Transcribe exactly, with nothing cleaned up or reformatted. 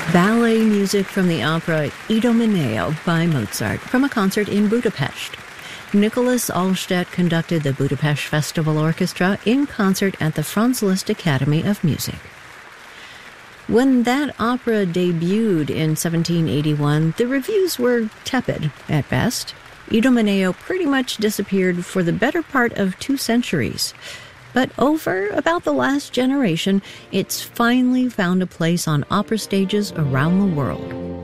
Ballet music from the opera Idomeneo by Mozart from a concert in Budapest. Nicholas Alstedt conducted the Budapest Festival Orchestra in concert at the Franz Liszt Academy of Music. When that opera debuted in seventeen eighty-one, the reviews were tepid at best. Idomeneo pretty much disappeared for the better part of two centuries. But over about the last generation, it's finally found a place on opera stages around the world.